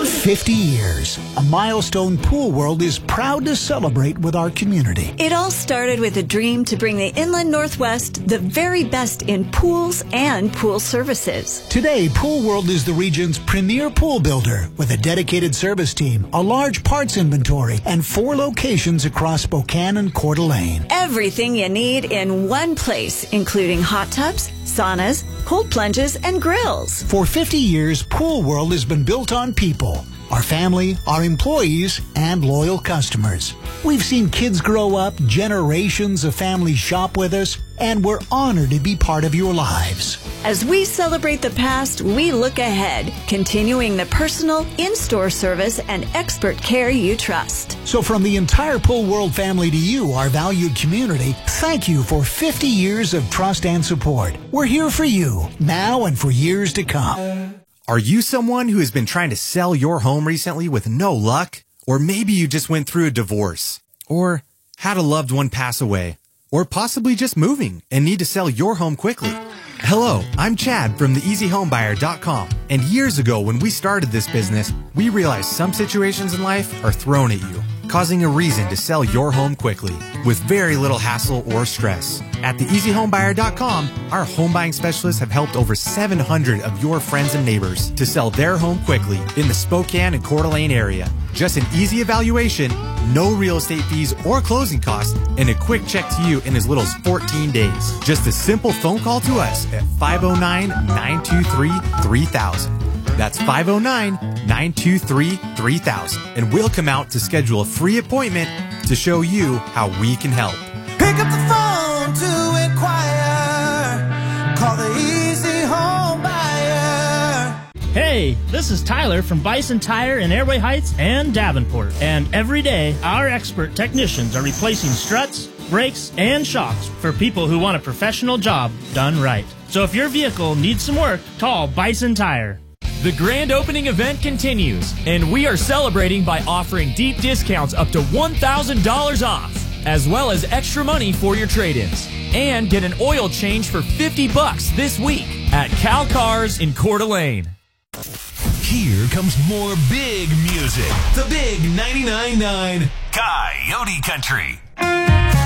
50 years. A milestone Pool World is proud to celebrate with our community. It all started with a dream to bring the Inland Northwest the very best in pools and pool services. Today, Pool World is the region's premier pool builder with a dedicated service team, a large parts inventory, and 4 locations across Spokane and Coeur d'Alene. Everything you need in one place, including hot tubs, saunas, cold plunges, and grills. For 50 years, Pool World has been built on people, our family, our employees, and loyal customers. We've seen kids grow up, generations of families shop with us, and we're honored to be part of your lives. As we celebrate the past, we look ahead, continuing the personal, in-store service and expert care you trust. So from the entire Pool World family to you, our valued community, thank you for 50 years of trust and support. We're here for you, now and for years to come. Are you someone who has been trying to sell your home recently with no luck? Or maybe you just went through a divorce, or had a loved one pass away, or possibly just moving and need to sell your home quickly. Hello, I'm Chad from theeasyhomebuyer.com. And years ago when we started this business, we realized some situations in life are thrown at you, causing a reason to sell your home quickly with very little hassle or stress. At theeasyhomebuyer.com, our home buying specialists have helped over 700 of your friends and neighbors to sell their home quickly in the Spokane and Coeur d'Alene area. Just an easy evaluation, no real estate fees or closing costs, and a quick check to you in as little as 14 days. Just a simple phone call to us at 509-923-3000. That's 509-923-3000. And we'll come out to schedule a free appointment to show you how we can help. Pick up the phone to inquire. Call the Easy Home Buyer. Hey, this is Tyler from Bison Tire in Airway Heights and Davenport. And every day, our expert technicians are replacing struts, brakes, and shocks for people who want a professional job done right. So if your vehicle needs some work, call Bison Tire. The grand opening event continues, and we are celebrating by offering deep discounts up to $1,000 off, as well as extra money for your trade-ins. And get an oil change for $50 this week at Cal Cars in Coeur d'Alene. Here comes more big music. The big 99.9 Coyote Country.